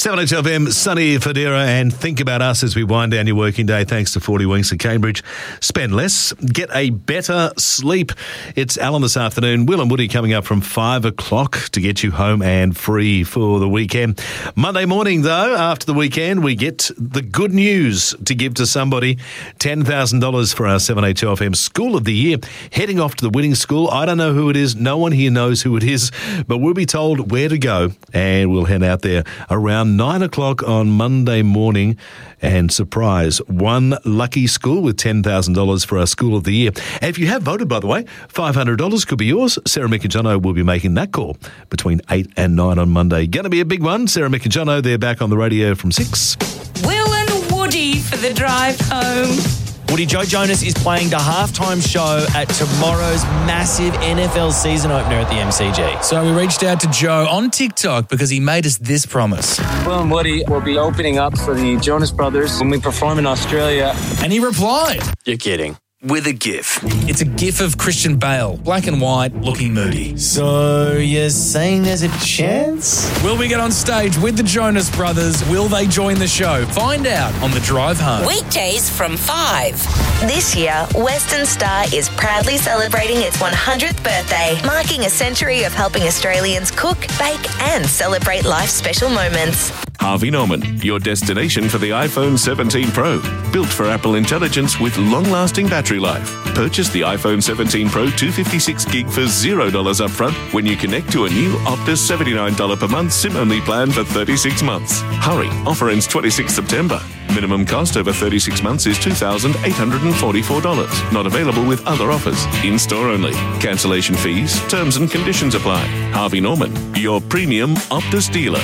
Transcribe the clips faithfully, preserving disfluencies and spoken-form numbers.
seven H F M, Sunny Federa, and think about us as we wind down your working day thanks to forty Winks at Cambridge. Spend less, get a better sleep. It's Alan this afternoon. Will and Woody coming up from five o'clock to get you home and free for the weekend. Monday morning, though, after the weekend, we get the good news to give to somebody. ten thousand dollars for our seven H F M School of the Year. Heading off to the winning school. I don't know who it is. No one here knows who it is, but we'll be told where to go, and we'll head out there around nine o'clock on Monday morning and surprise one lucky school with ten thousand dollars for our School of the Year. And if you have voted, by the way, five hundred dollars could be yours. Sarah Mick will be making that call between eight and nine on Monday. Going to be a big one. Sarah Mick they're back on the radio from six. Will and Woody for the drive home. Woody, Joe Jonas is playing the halftime show at tomorrow's massive N F L season opener at the M C G. So we reached out to Joe on TikTok because he made us this promise. Will and Woody will be opening up for the Jonas Brothers when we perform in Australia. And he replied, "You're kidding." With a GIF. It's a GIF of Christian Bale, black and white, looking moody. So you're saying there's a chance? Will we get on stage with the Jonas Brothers? Will they join the show? Find out on the drive home. Weekdays from five. This year, Western Star is proudly celebrating its one hundredth birthday, marking a century of helping Australians cook, bake and celebrate life's special moments. Harvey Norman, your destination for the iPhone seventeen Pro. Built for Apple Intelligence with long-lasting battery life. Purchase the iPhone seventeen Pro two fifty-six gig for zero dollars upfront when you connect to a new Optus seventy-nine dollars per month SIM-only plan for thirty-six months. Hurry, offer ends twenty-sixth September. Minimum cost over thirty-six months is two thousand eight hundred forty-four dollars. Not available with other offers. In-store only. Cancellation fees, terms and conditions apply. Harvey Norman, your premium Optus dealer.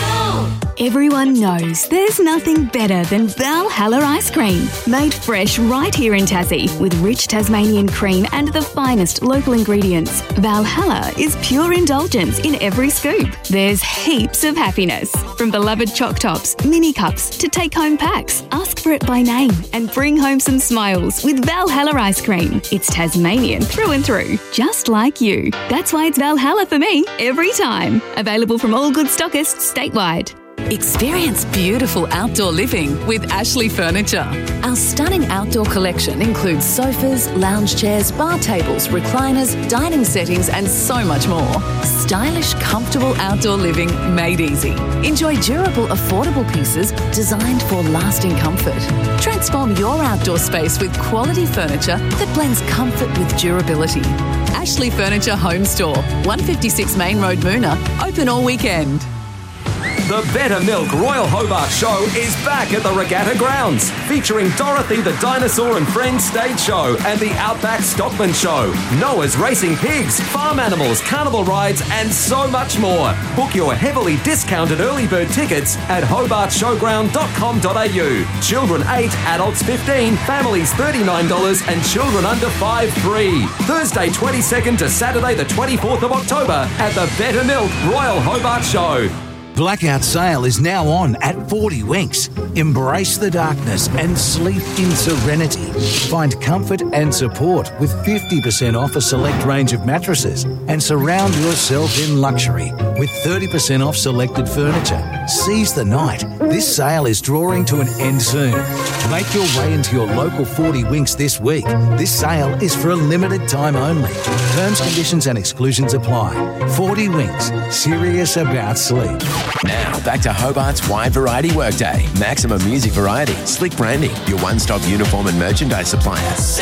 Everyone knows there's nothing better than Valhalla ice cream. Made fresh right here in Tassie with rich Tasmanian cream and the finest local ingredients. Valhalla is pure indulgence in every scoop. There's heaps of happiness. From beloved choc tops, mini cups to take-home packs. Ask for it by name and bring home some smiles with Valhalla ice cream. It's Tasmanian through and through, just like you. That's why it's Valhalla for me every time. Available from all good stockists statewide. Experience beautiful outdoor living with Ashley Furniture. Our stunning outdoor collection includes sofas, lounge chairs, bar tables, recliners, dining settings and so much more. Stylish, comfortable outdoor living made easy. Enjoy durable, affordable pieces designed for lasting comfort. Transform your outdoor space with quality furniture that blends comfort with durability. Ashley Furniture Home Store, one fifty-six Main Road, Moona, open all weekend. The Better Milk Royal Hobart Show is back at the Regatta Grounds, featuring Dorothy the Dinosaur and Friends stage show and the Outback Stockman Show, Noah's Racing Pigs, farm animals, carnival rides and so much more. Book your heavily discounted early bird tickets at hobart showground dot com dot a u. Children eight, adults fifteen, families thirty-nine dollars and children under five free. Thursday twenty-second to Saturday the twenty-fourth of October at the Better Milk Royal Hobart Show. Blackout sale is now on at forty Winks. Embrace the darkness and sleep in serenity. Find comfort and support with fifty percent off a select range of mattresses and surround yourself in luxury with thirty percent off selected furniture. Seize the night. This sale is drawing to an end soon. Make your way into your local forty Winks this week. This sale is for a limited time only. Terms, conditions and exclusions apply. forty Winks. Serious about sleep. Now, back to Hobart's wide variety workday. Maximum music variety. Slick branding. Your one-stop uniform and merchandise supplier.